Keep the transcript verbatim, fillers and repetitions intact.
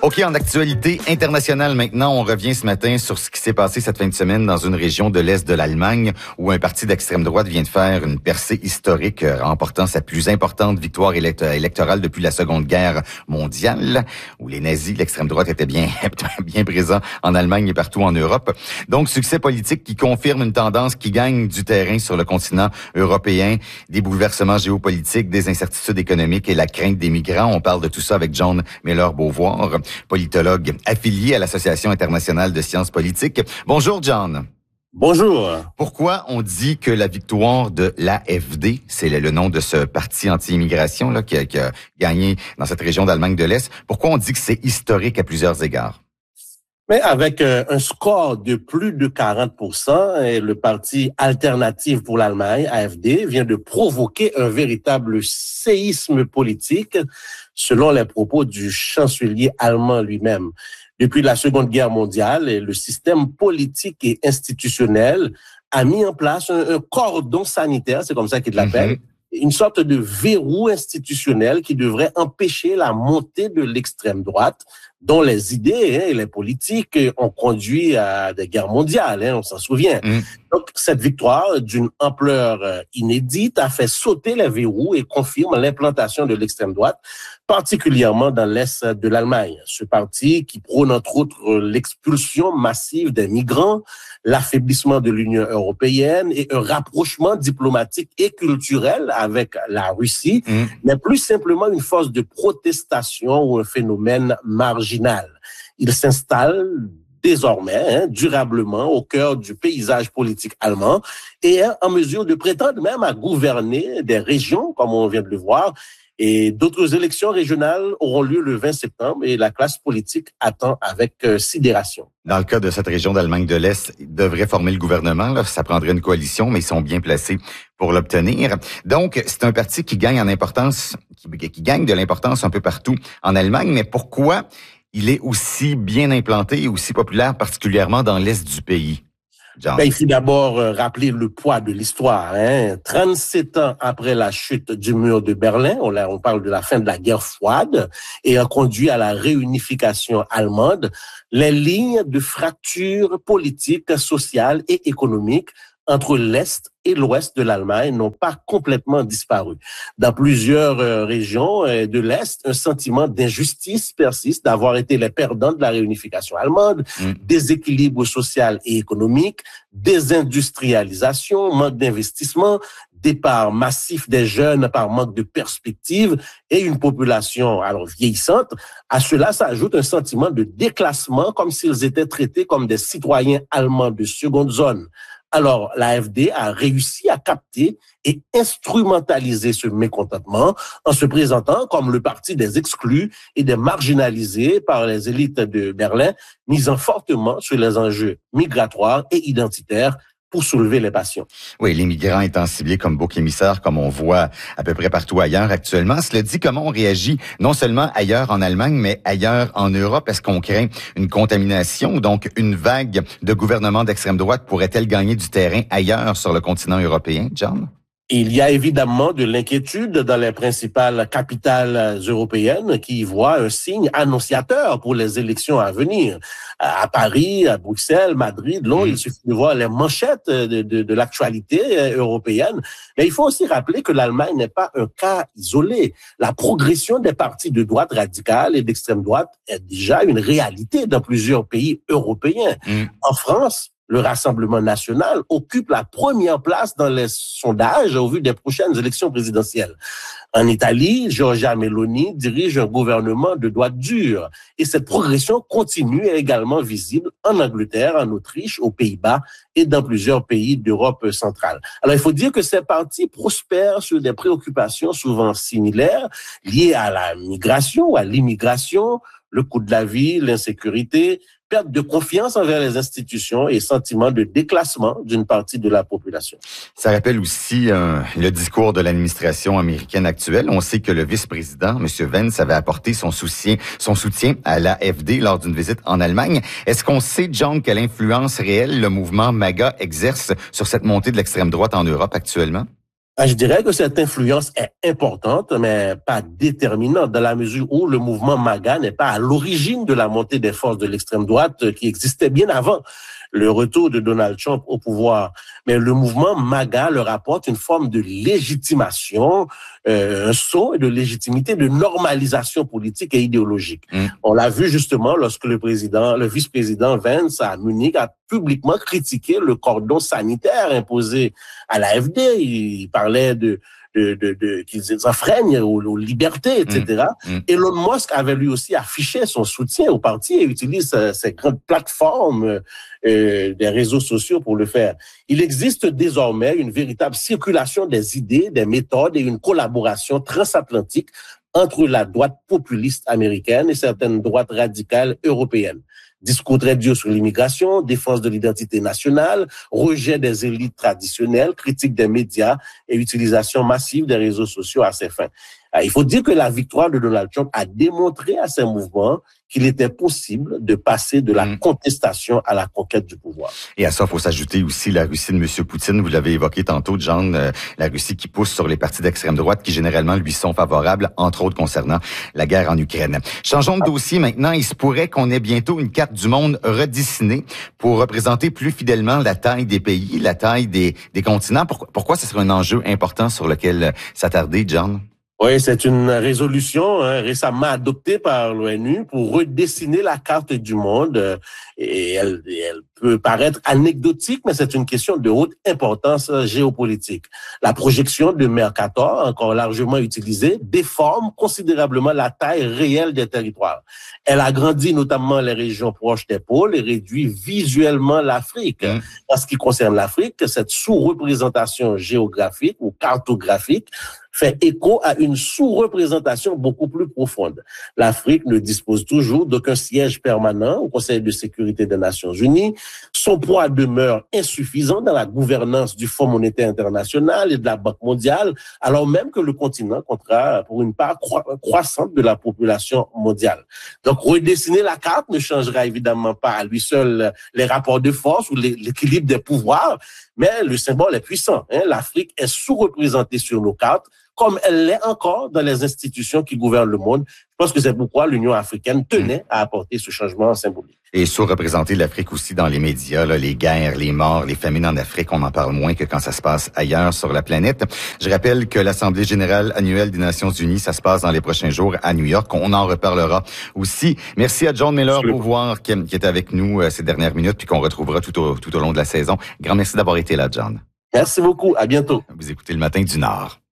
OK, en actualité internationale maintenant, on revient ce matin sur ce qui s'est passé cette fin de semaine dans une région de l'Est de l'Allemagne où un parti d'extrême droite vient de faire une percée historique, remportant sa plus importante victoire élect- électorale depuis la Seconde Guerre mondiale, où les nazis, l'extrême droite, étaient bien, bien présents en Allemagne et partout en Europe. Donc, succès politique qui confirme une tendance qui gagne du terrain sur le continent européen, des bouleversements géopolitiques, des incertitudes économiques et la crainte des migrants. On parle de tout ça avec John Mueller-Beauvoir, politologue affilié à l'Association internationale de sciences politiques. Bonjour, John. Bonjour. Pourquoi on dit que la victoire de l'A F D, c'est le, le nom de ce parti anti-immigration là, qui, a, qui a gagné dans cette région d'Allemagne de l'Est, pourquoi on dit que c'est historique à plusieurs égards? Mais avec euh, un score de plus de quarante pour cent, et le parti Alternative pour l'Allemagne, A F D, vient de provoquer un véritable séisme politique, selon les propos du chancelier allemand lui-même. Depuis la Seconde Guerre mondiale, le système politique et institutionnel a mis en place un, un cordon sanitaire, c'est comme ça qu'il l'appelle, mm-hmm. une sorte de verrou institutionnel qui devrait empêcher la montée de l'extrême droite, dont les idées hein, et les politiques ont conduit à des guerres mondiales, hein, on s'en souvient. Mm. Donc, cette victoire d'une ampleur inédite a fait sauter les verrous et confirme l'implantation de l'extrême droite, particulièrement dans l'Est de l'Allemagne. Ce parti qui prône entre autres l'expulsion massive des migrants, l'affaiblissement de l'Union européenne et un rapprochement diplomatique et culturel avec la Russie, mm. n'est plus simplement une force de protestation ou un phénomène marginal. Il s'installe désormais hein, durablement au cœur du paysage politique allemand et est en mesure de prétendre même à gouverner des régions, comme on vient de le voir. Et d'autres élections régionales auront lieu le vingt septembre et la classe politique attend avec euh, sidération. Dans le cas de cette région d'Allemagne de l'Est, ils devraient former le gouvernement. Là, ça prendrait une coalition, mais ils sont bien placés pour l'obtenir. Donc, c'est un parti qui gagne en importance, qui, qui gagne de l'importance un peu partout en Allemagne. Mais pourquoi il est aussi bien implanté et aussi populaire, particulièrement dans l'Est du pays? Ben, il faut d'abord euh, rappeler le poids de l'histoire. Hein. trente-sept ans après la chute du mur de Berlin, on, on parle de la fin de la guerre froide, et a conduit à la réunification allemande, les lignes de fracture politique, sociale et économique entre l'Est et l'Ouest de l'Allemagne n'ont pas complètement disparu. Dans plusieurs euh, régions euh, de l'Est, un sentiment d'injustice persiste d'avoir été les perdants de la réunification allemande, mmh. déséquilibre social et économique, désindustrialisation, manque d'investissement, départ massif des jeunes par manque de perspective et une population alors vieillissante. À cela s'ajoute un sentiment de déclassement, comme s'ils étaient traités comme des citoyens allemands de seconde zone. Alors, l'A F D a réussi à capter et instrumentaliser ce mécontentement en se présentant comme le parti des exclus et des marginalisés par les élites de Berlin, misant fortement sur les enjeux migratoires et identitaires pour soulever les passions. Oui, les migrants étant ciblés comme bouc émissaire, comme on voit à peu près partout ailleurs actuellement. Cela dit, comment on réagit non seulement ailleurs en Allemagne, mais ailleurs en Europe? Est-ce qu'on craint une contamination? Donc, une vague de gouvernements d'extrême droite pourrait-elle gagner du terrain ailleurs sur le continent européen, John? Il y a évidemment de l'inquiétude dans les principales capitales européennes qui y voient un signe annonciateur pour les élections à venir. À Paris, à Bruxelles, Madrid, Londres, mmh. il suffit de voir les manchettes de, de, de l'actualité européenne. Mais il faut aussi rappeler que l'Allemagne n'est pas un cas isolé. La progression des partis de droite radicale et d'extrême droite est déjà une réalité dans plusieurs pays européens. Mmh. En France, le Rassemblement national occupe la première place dans les sondages au vu des prochaines élections présidentielles. En Italie, Giorgia Meloni dirige un gouvernement de droite dure et cette progression continue est également visible en Angleterre, en Autriche, aux Pays-Bas et dans plusieurs pays d'Europe centrale. Alors, il faut dire que ces partis prospèrent sur des préoccupations souvent similaires liées à la migration ou à l'immigration, le coût de la vie, l'insécurité, perte de confiance envers les institutions et sentiment de déclassement d'une partie de la population. Ça rappelle aussi euh, le discours de l'administration américaine actuelle. On sait que le vice-président, M. Vance, avait apporté son soutien, son soutien à l'A F D lors d'une visite en Allemagne. Est-ce qu'on sait, John, quelle influence réelle le mouvement MAGA exerce sur cette montée de l'extrême droite en Europe actuellement? Je dirais que cette influence est importante, mais pas déterminante, dans la mesure où le mouvement MAGA n'est pas à l'origine de la montée des forces de l'extrême droite qui existait bien avant le retour de Donald Trump au pouvoir. Mais le mouvement MAGA leur apporte une forme de légitimation, euh, un saut de légitimité, de normalisation politique et idéologique. Mmh. On l'a vu justement lorsque le président, le vice-président Vance à Munich a publiquement critiqué le cordon sanitaire imposé à l'A F D. Il parlait de de, de, de qu'ils enfreignent aux, aux libertés, et cetera. Mmh. Mmh. Elon Musk avait lui aussi affiché son soutien au parti et utilise euh, ces grandes plateformes euh, des réseaux sociaux pour le faire. Il existe désormais une véritable circulation des idées, des méthodes et une collaboration transatlantique entre la droite populiste américaine et certaines droites radicales européennes. Discours très dur sur l'immigration, défense de l'identité nationale, rejet des élites traditionnelles, critique des médias et utilisation massive des réseaux sociaux à ces fins. Il faut dire que la victoire de Donald Trump a démontré à ces mouvements qu'il était possible de passer de la mmh. contestation à la conquête du pouvoir. Et à ça, il faut s'ajouter aussi la Russie de M. Poutine. Vous l'avez évoqué tantôt, John, euh, la Russie qui pousse sur les partis d'extrême droite qui généralement lui sont favorables, entre autres concernant la guerre en Ukraine. Changeons de dossier maintenant. Il se pourrait qu'on ait bientôt une carte du monde redessinée pour représenter plus fidèlement la taille des pays, la taille des, des continents. Pourquoi, pourquoi ce serait un enjeu important sur lequel s'attarder, John? Oui, c'est une résolution hein, récemment adoptée par l'ONU pour redessiner la carte du monde. Et elle, elle peut paraître anecdotique, mais c'est une question de haute importance géopolitique. La projection de Mercator, encore largement utilisée, déforme considérablement la taille réelle des territoires. Elle agrandit notamment les régions proches des pôles et réduit visuellement l'Afrique. Mmh. En ce qui concerne l'Afrique, cette sous-représentation géographique ou cartographique fait écho à une sous-représentation beaucoup plus profonde. L'Afrique ne dispose toujours d'aucun siège permanent au Conseil de sécurité des Nations Unies. Son poids demeure insuffisant dans la gouvernance du Fonds monétaire international et de la Banque mondiale, alors même que le continent comptera pour une part cro- croissante de la population mondiale. Donc, redessiner la carte ne changera évidemment pas à lui seul les rapports de force ou l'équilibre des pouvoirs, mais le symbole est puissant. Hein. L'Afrique est sous-représentée sur nos cartes, comme elle l'est encore dans les institutions qui gouvernent le monde. Je pense que c'est pourquoi l'Union africaine tenait à apporter ce changement symbolique. Et sous-représenter l'Afrique aussi dans les médias, là, les guerres, les morts, les famines en Afrique, on en parle moins que quand ça se passe ailleurs sur la planète. Je rappelle que l'Assemblée générale annuelle des Nations unies, ça se passe dans les prochains jours à New York. On en reparlera aussi. Merci à John Miller-Beauvoir qui, qui est avec nous euh, ces dernières minutes puis qu'on retrouvera tout au, tout au long de la saison. Grand merci d'avoir été là, John. Merci beaucoup. À bientôt. Vous écoutez Le Matin du Nord.